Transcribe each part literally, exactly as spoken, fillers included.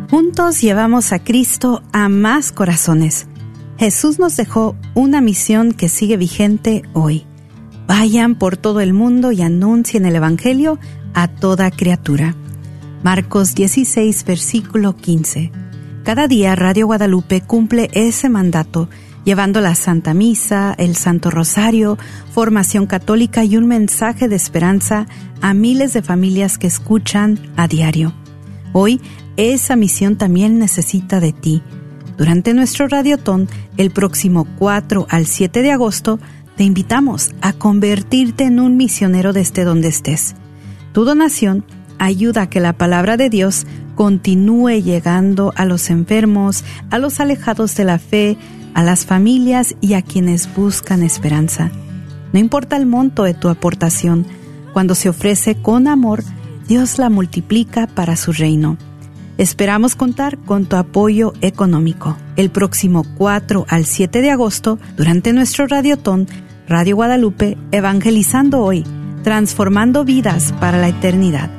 Juntos llevamos a Cristo a más corazones. Jesús nos dejó una misión que sigue vigente hoy. Vayan por todo el mundo y anuncien el Evangelio a toda criatura. Marcos dieciséis, versículo quince. Cada día Radio Guadalupe cumple ese mandato, llevando la Santa Misa, el Santo Rosario, formación católica y un mensaje de esperanza a miles de familias que escuchan a diario. Hoy, esa misión también necesita de ti. Durante nuestro Radiotón, el próximo cuatro al siete de agosto, te invitamos a convertirte en un misionero desde donde estés. Tu donación ayuda a que la palabra de Dios continúe llegando a los enfermos, a los alejados de la fe, a las familias y a quienes buscan esperanza. No importa el monto de tu aportación, cuando se ofrece con amor, Dios la multiplica para su reino. Esperamos contar con tu apoyo económico. El próximo cuatro al siete de agosto, durante nuestro Radiotón, Radio Guadalupe, evangelizando hoy, transformando vidas para la eternidad.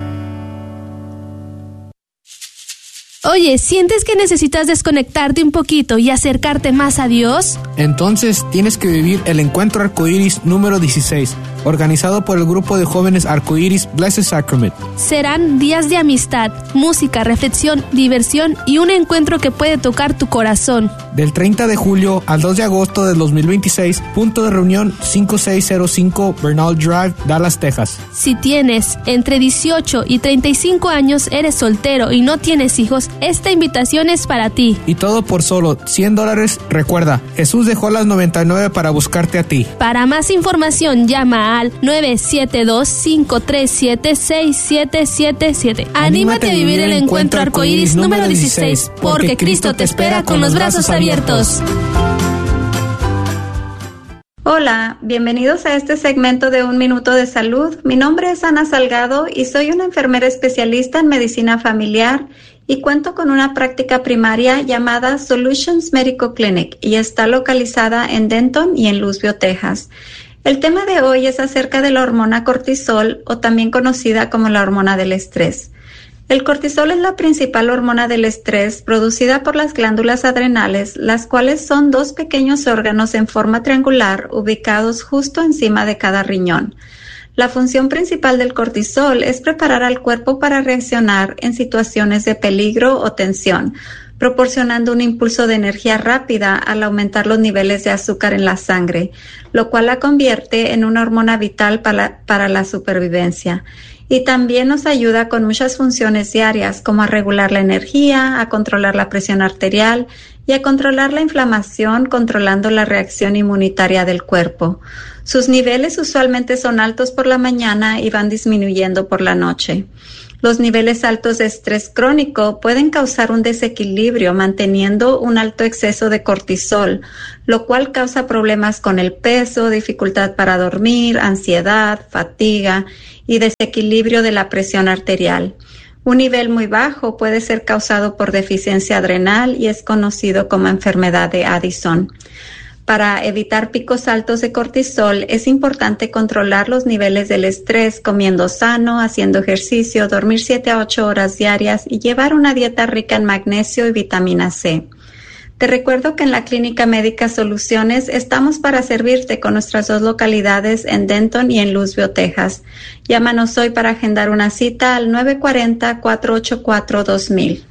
Oye, ¿sientes que necesitas desconectarte un poquito y acercarte más a Dios? Entonces tienes que vivir el Encuentro Arcoíris número dieciséis, organizado por el grupo de jóvenes Arcoíris Blessed Sacrament. Serán días de amistad, música, reflexión, diversión y un encuentro que puede tocar tu corazón. Del treinta de julio al dos de agosto del dos mil veintiséis, punto de reunión cinco seis cero cinco Bernal Drive, Dallas, Texas. Si tienes entre dieciocho y treinta y cinco años, eres soltero y no tienes hijos, esta invitación es para ti. Y todo por solo cien dólares. Recuerda, Jesús dejó las noventa y nueve para buscarte a ti. Para más información, llama al nueve siete dos, cinco tres siete, seis siete siete siete. Anímate a vivir el Encuentro Arcoíris número dieciséis, porque Cristo te espera con los brazos abiertos. Hola, bienvenidos a este segmento de Un Minuto de Salud. Mi nombre es Ana Salgado y soy una enfermera especialista en medicina familiar y cuento con una práctica primaria llamada Solutions Medical Clinic y está localizada en Denton y en Louisville, Texas. El tema de hoy es acerca de la hormona cortisol, o también conocida como la hormona del estrés. El cortisol es la principal hormona del estrés producida por las glándulas adrenales, las cuales son dos pequeños órganos en forma triangular ubicados justo encima de cada riñón. La función principal del cortisol es preparar al cuerpo para reaccionar en situaciones de peligro o tensión, proporcionando un impulso de energía rápida al aumentar los niveles de azúcar en la sangre, lo cual la convierte en una hormona vital para, para la supervivencia. Y también nos ayuda con muchas funciones diarias, como a regular la energía, a controlar la presión arterial y a controlar la inflamación, controlando la reacción inmunitaria del cuerpo. Sus niveles usualmente son altos por la mañana y van disminuyendo por la noche. Los niveles altos de estrés crónico pueden causar un desequilibrio manteniendo un alto exceso de cortisol, lo cual causa problemas con el peso, dificultad para dormir, ansiedad, fatiga y desequilibrio de la presión arterial. Un nivel muy bajo puede ser causado por deficiencia adrenal y es conocido como enfermedad de Addison. Para evitar picos altos de cortisol, es importante controlar los niveles del estrés comiendo sano, haciendo ejercicio, dormir siete a ocho horas diarias y llevar una dieta rica en magnesio y vitamina C. Te recuerdo que en la Clínica Médica Soluciones estamos para servirte con nuestras dos localidades en Denton y en Louisville, Texas. Llámanos hoy para agendar una cita al nueve cuatro cero, cuatro ocho cuatro, dos mil.